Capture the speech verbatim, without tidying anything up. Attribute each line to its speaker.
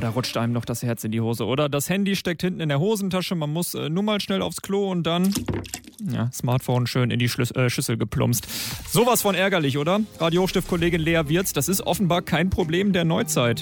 Speaker 1: da rutscht einem noch das Herz in die Hose, oder? Das Handy steckt hinten in der Hosentasche, man muss äh, nur mal schnell aufs Klo und dann, ja, Smartphone schön in die Schlüs- äh, Schüssel geplumpst. Sowas von ärgerlich, oder? Radio-Hochstift-Kollegin Lea Wirz, das ist offenbar kein Problem der Neuzeit.